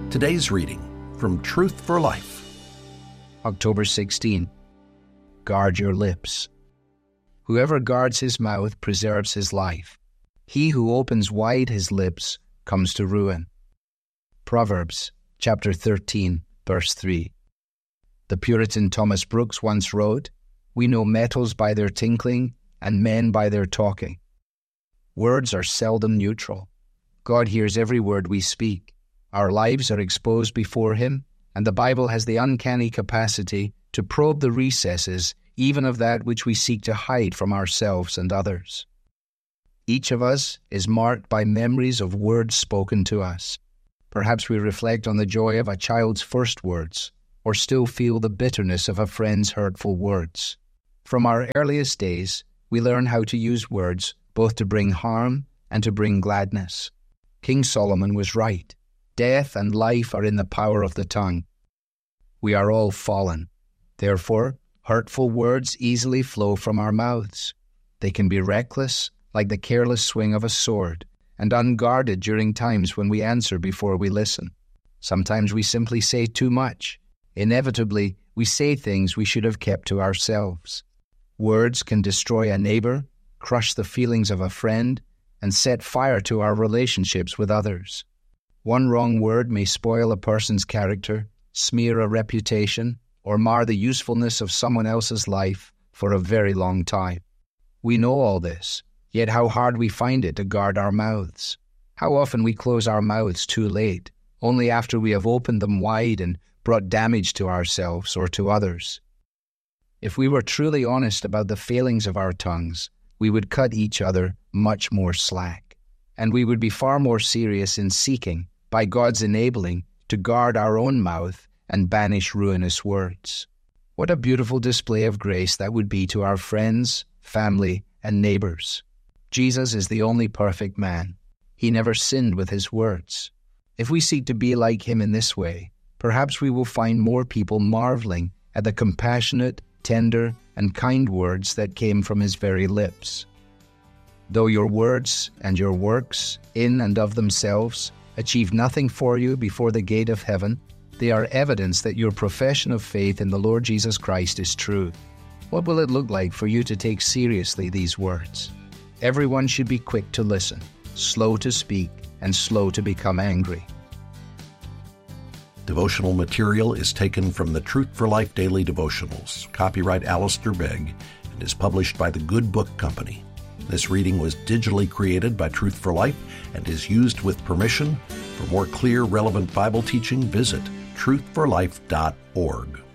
Today's reading from Truth for Life. October 16. Guard your lips. Whoever guards his mouth preserves his life. He who opens wide his lips comes to ruin. Proverbs chapter 13, verse 3. The Puritan Thomas Brooks once wrote, "We know metals by their tinkling and men by their talking." Words are seldom neutral. God hears every word we speak. Our lives are exposed before Him, and the Bible has the uncanny capacity to probe the recesses even of that which we seek to hide from ourselves and others. Each of us is marked by memories of words spoken to us. Perhaps we reflect on the joy of a child's first words, or still feel the bitterness of a friend's hurtful words. From our earliest days, we learn how to use words both to bring harm and to bring gladness. King Solomon was right. Death and life are in the power of the tongue. We are all fallen. Therefore, hurtful words easily flow from our mouths. They can be reckless, like the careless swing of a sword, and unguarded during times when we answer before we listen. Sometimes we simply say too much. Inevitably, we say things we should have kept to ourselves. Words can destroy a neighbor, crush the feelings of a friend, and set fire to our relationships with others. One wrong word may spoil a person's character, smear a reputation, or mar the usefulness of someone else's life for a very long time. We know all this, yet how hard we find it to guard our mouths. How often we close our mouths too late, only after we have opened them wide and brought damage to ourselves or to others. If we were truly honest about the failings of our tongues, we would cut each other much more slack, and we would be far more serious in seeking, by God's enabling, to guard our own mouth and banish ruinous words. What a beautiful display of grace that would be to our friends, family, and neighbors. Jesus is the only perfect man. He never sinned with his words. If we seek to be like him in this way, perhaps we will find more people marveling at the compassionate, tender, and kind words that came from his very lips. Though your words and your works, in and of themselves, achieve nothing for you before the gate of heaven, they are evidence that your profession of faith in the Lord Jesus Christ is true. What will it look like for you to take seriously these words? Everyone should be quick to listen, slow to speak, and slow to become angry. Devotional material is taken from the Truth for Life Daily Devotionals, copyright Alistair Begg, and is published by the Good Book Company. This reading was digitally created by Truth for Life and is used with permission. For more clear, relevant Bible teaching, visit truthforlife.org.